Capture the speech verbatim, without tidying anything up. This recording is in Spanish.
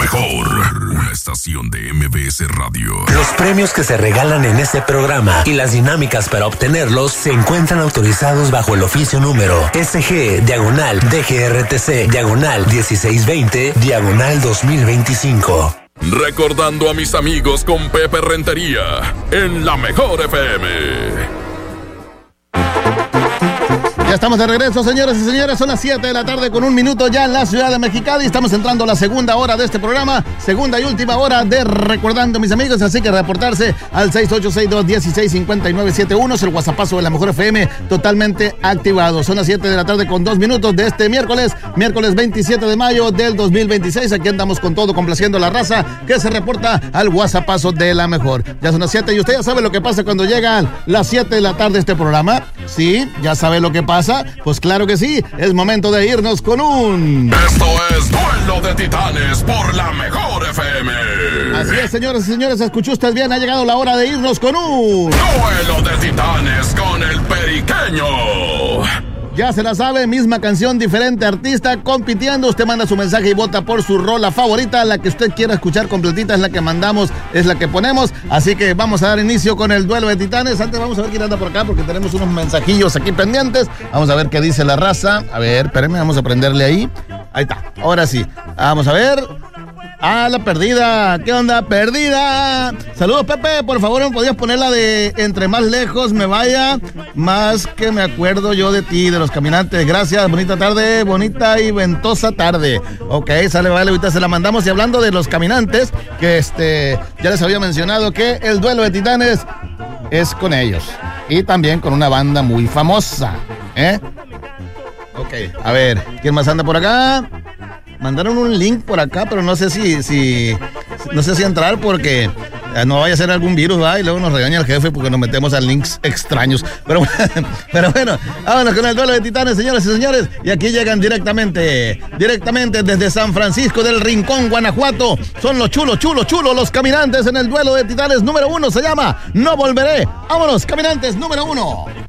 mejor estación de M B S Radio. Los premios que se regalan en este programa y las dinámicas para obtenerlos se encuentran autorizados bajo el oficio número S G, diagonal, D G R T C, diagonal, dieciséis veinte, diagonal dos mil veinticinco. Recordando a mis amigos con Pepe Rentería en La Mejor F M. Ya estamos de regreso, señoras y señores. Son las siete de la tarde con un minuto ya en la ciudad de Mexicali. Estamos entrando a la segunda hora de este programa, segunda y última hora de Recordando, mis amigos. Así que reportarse al seis ocho seis dos, uno seis cinco nueve siete uno, es el WhatsAppazo de La Mejor F M, totalmente activado. Son las siete de la tarde con dos minutos de este miércoles, miércoles veintisiete de mayo del dos mil veintiséis. Aquí andamos con todo, complaciendo a la raza que se reporta al WhatsAppazo de La Mejor. Ya son las siete y usted ya sabe lo que pasa cuando llegan las siete de la tarde este programa. Sí, ya sabe lo que pasa. Pues claro que sí, es momento de irnos con un... Esto es Duelo de Titanes por La Mejor F M. Así es, señoras y señores, escuchó usted bien, ha llegado la hora de irnos con un... Duelo de Titanes con el Periqueño. Ya se la sabe, misma canción, diferente artista compitiendo. Usted manda su mensaje y vota por su rola favorita. La que usted quiera escuchar completita es la que mandamos, es la que ponemos. Así que vamos a dar inicio con el Duelo de Titanes. Antes vamos a ver quién anda por acá porque tenemos unos mensajillos aquí pendientes. Vamos a ver qué dice la raza. A ver, espérenme, vamos a prenderle ahí. Ahí está, ahora sí. Vamos a ver. Ah, la perdida. ¿Qué onda? Perdida. Saludos, Pepe. Por favor, ¿me podías poner la de Entre más lejos me vaya, más que me acuerdo yo de ti, de Los Caminantes? Gracias. Bonita tarde, bonita y ventosa tarde. Ok, sale, vale, ahorita se la mandamos. Y hablando de Los Caminantes, que este, ya les había mencionado que el Duelo de Titanes es con ellos. Y también con una banda muy famosa, ¿eh? Ok, a ver, ¿quién más anda por acá? Mandaron un link por acá, pero no sé si, si no sé si entrar porque no vaya a ser algún virus, ¿va? Y luego nos regaña el jefe porque nos metemos a links extraños. Pero, pero bueno, vámonos con el Duelo de Titanes, señoras y señores. Y aquí llegan directamente, directamente desde San Francisco del Rincón, Guanajuato. Son los chulos, chulos, chulos, Los Caminantes en el Duelo de Titanes número uno. Se llama No Volveré. Vámonos, Caminantes número uno.